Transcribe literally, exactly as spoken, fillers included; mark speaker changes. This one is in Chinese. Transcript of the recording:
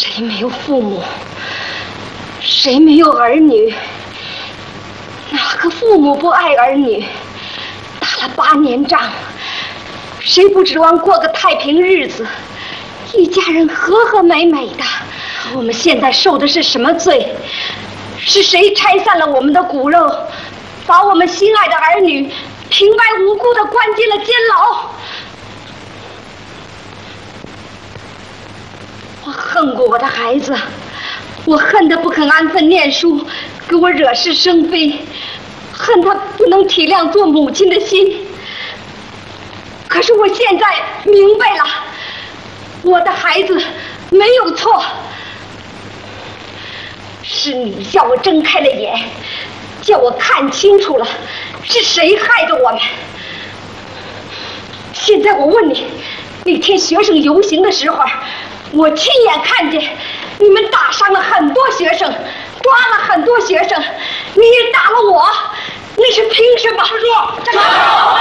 Speaker 1: 谁没有父母？谁没有儿女？哪个父母不爱儿女？打了八年仗，谁不指望过个太平日子，一家人和和美美的？我们现在受的是什么罪？是谁拆散了我们的骨肉，把我们心爱的儿女平白无故的关进了监牢？我恨过我的孩子，我恨他不肯安分念书，给我惹是生非，恨他不能体谅做母亲的心。可是我现在明白了，我的孩子没有错，是你叫我睁开了眼，叫我看清楚了是谁害着我们。现在我问你，那天学生游行的时候，我亲眼看见你们打伤了很多学生，抓了很多学生，你也打了我，那是凭什么？站住！站住！